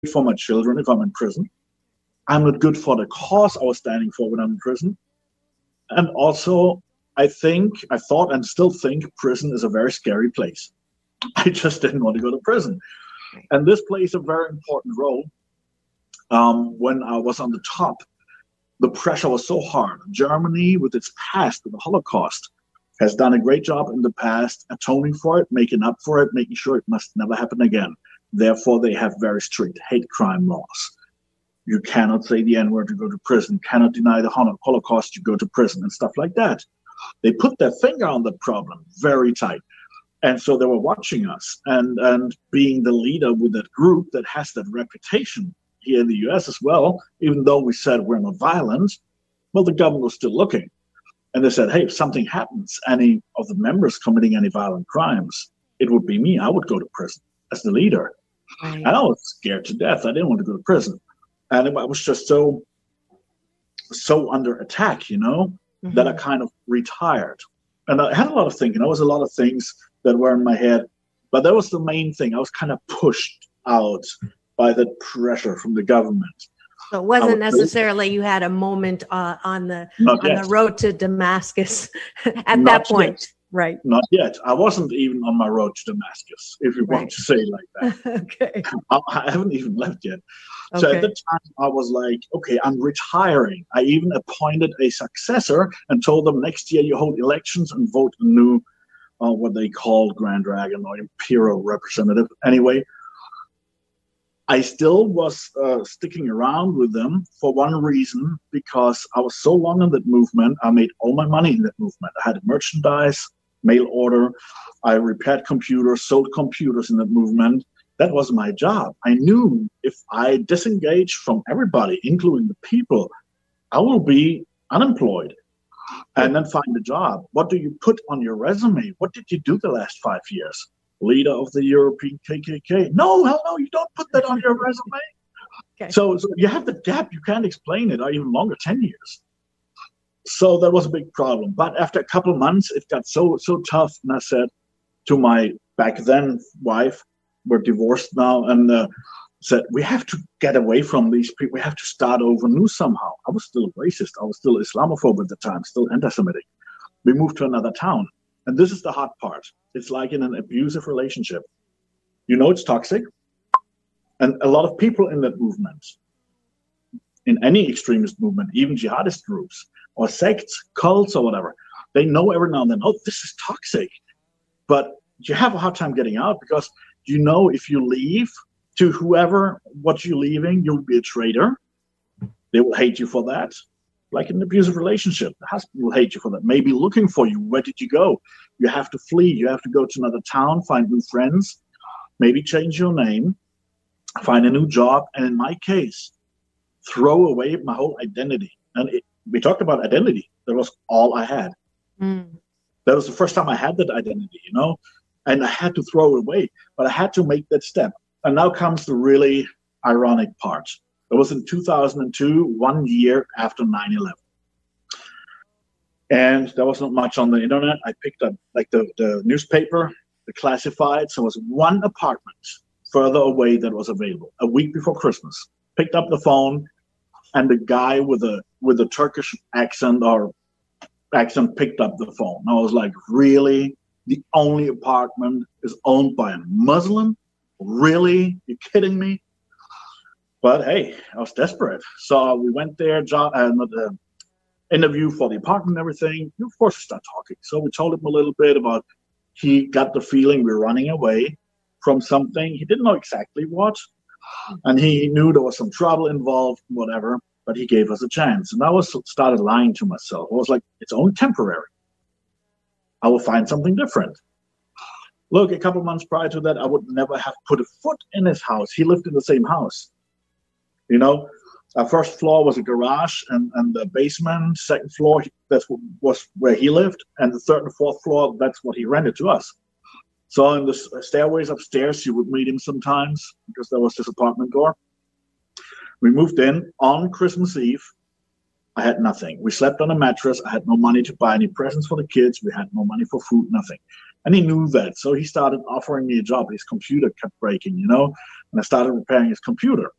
for my children if I'm in prison. I'm not good for the cause I was standing for when I'm in prison. And also, I thought and still think prison is a very scary place. I just didn't want to go to prison. And this plays a very important role. When I was on the top, the pressure was so hard. Germany, with its past, with the Holocaust, has done a great job in the past atoning for it, making up for it, making sure it must never happen again. Therefore, they have very strict hate crime laws. You cannot say the N-word to go to prison, cannot deny the Holocaust, you go to prison, and stuff like that. They put their finger on the problem very tight. And so they were watching us. And being the leader with that group that has that reputation here in the US as well, even though we said we're not violent, well, the government was still looking. And they said, hey, if something happens, any of the members committing any violent crimes, it would be me. I would go to prison as the leader. Right. And I was scared to death. I didn't want to go to prison. And I was just so under attack, that I kind of retired. And I had a lot of thinking. There was a lot of things that were in my head. But that was the main thing. I was kind of pushed out by the pressure from the government. So it wasn't necessarily you had a moment on the road to Damascus at that point. Yet. Right. Not yet. I wasn't even on my road to Damascus, if you want to say it like that. Okay. I haven't even left yet. So at the time, I was like, okay, I'm retiring. I even appointed a successor and told them next year you hold elections and vote a new, what they called Grand Dragon or Imperial representative. Anyway, I still was sticking around with them for one reason, because I was so long in that movement. I made all my money in that movement. I had merchandise, mail order. I repaired computers, sold computers in that movement. That was my job. I knew if I disengage from everybody, including the people, I will be unemployed and then find a job. What do you put on your resume? What did you do the last 5 years? Leader of the European KKK. No, hell no, you don't put that on your resume. Okay. So you have the gap. You can't explain it, or even longer, 10 years. So that was a big problem. But after a couple of months, it got so tough. And I said to my back then wife, we're divorced now, and said, we have to get away from these people. We have to start over new somehow. I was still racist. I was still Islamophobe at the time, still anti-Semitic. We moved to another town. And this is the hard part. It's like in an abusive relationship. It's toxic. And a lot of people in that movement, in any extremist movement, even jihadist groups or sects, cults or whatever, they know every now and then, oh, this is toxic. But you have a hard time getting out, because if you leave to whoever, what you're leaving, you'll be a traitor. They will hate you for that. Like in an abusive relationship, the husband will hate you for that. Maybe looking for you. Where did you go? You have to flee. You have to go to another town, find new friends, maybe change your name, find a new job. And in my case, throw away my whole identity. And we talked about identity. That was all I had. That was the first time I had that identity, and I had to throw it away. But I had to make that step. And now comes the really ironic part. It was in 2002, 1 year after 9/11. And there was not much on the internet. I picked up the newspaper, the classifieds. There was one apartment further away that was available a week before Christmas. Picked up the phone, and the guy with a Turkish accent picked up the phone. I was like, really? The only apartment is owned by a Muslim? Really? You kidding me? But hey, I was desperate. So we went there, the interview for the apartment and everything. Of course, we started talking. So we told him a little bit about, he got the feeling we were running away from something. He didn't know exactly what. And he knew there was some trouble involved, whatever, but he gave us a chance. And I started lying to myself. I was like, it's only temporary. I will find something different. Look, a couple months prior to that, I would never have put a foot in his house. He lived in the same house. Our first floor was a garage, and the basement, second floor, was where he lived. And the third and fourth floor, that's what he rented to us. So in the stairways upstairs, you would meet him sometimes, because there was this apartment door. We moved in on Christmas Eve. I had nothing. We slept on a mattress. I had no money to buy any presents for the kids. We had no money for food, nothing. And he knew that. So he started offering me a job. His computer kept breaking, and I started repairing his computer.